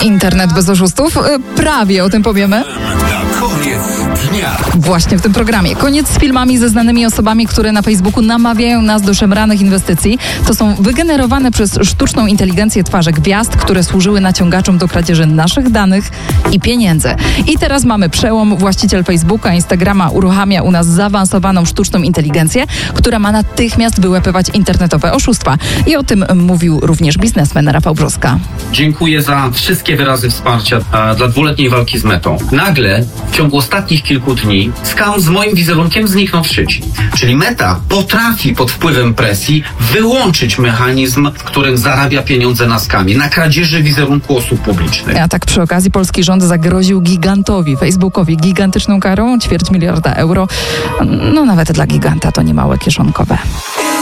Internet bez oszustów? Prawie o tym powiemy. Na koniec dnia. Właśnie w tym programie. Koniec z filmami ze znanymi osobami, które na Facebooku namawiają nas do szemranych inwestycji. To są wygenerowane przez sztuczną inteligencję twarze gwiazd, które służyły naciągaczom do kradzieży naszych danych i pieniędzy. I teraz mamy przełom. Właściciel Facebooka, Instagrama uruchamia u nas zaawansowaną sztuczną inteligencję, która ma natychmiast wyłapywać internetowe oszustwa. I o tym mówił również biznesmen Rafał Brzoska. Dziękuję za wszystkie wyrazy wsparcia dla dwuletniej walki z Metą. Nagle, w ciągu ostatnich kilku dni, skam z moim wizerunkiem zniknął w sieci. Czyli Meta potrafi pod wpływem presji wyłączyć mechanizm, w którym zarabia pieniądze na skamie, na kradzieży wizerunku osób publicznych. A tak przy okazji polski rząd zagroził gigantowi, Facebookowi, gigantyczną karą, 250 miliona euro. No nawet dla giganta to niemałe kieszonkowe.